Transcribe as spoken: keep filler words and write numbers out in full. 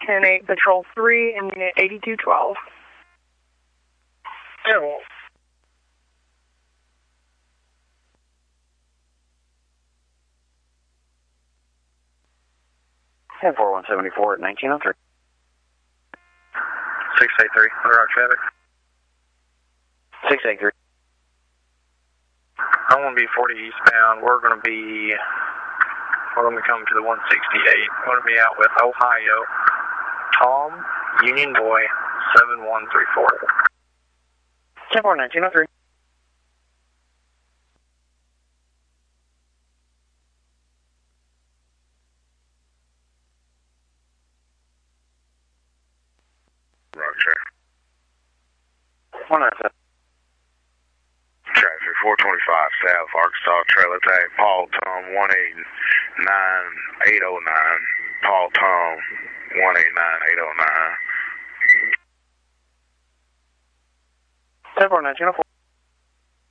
ten eight, Patrol three, and Unit eighty-two twelve. ten one. ten four one seventy-four at nineteen oh three. six eight three, under our traffic. six eight three. I'm going to be forty eastbound. We're going to be, we're going to be coming to the one sixty-eight. We're going to be out with Ohio. Tom, Union Boy, seven one three four. ten four nineteen oh three. Roger. one nine seven. Traffic four twenty-five South Arkansas trailer tag Paul Tom one eight nine eight oh nine. Paul Tom one eight nine eight oh nine. ten four nineteen oh four.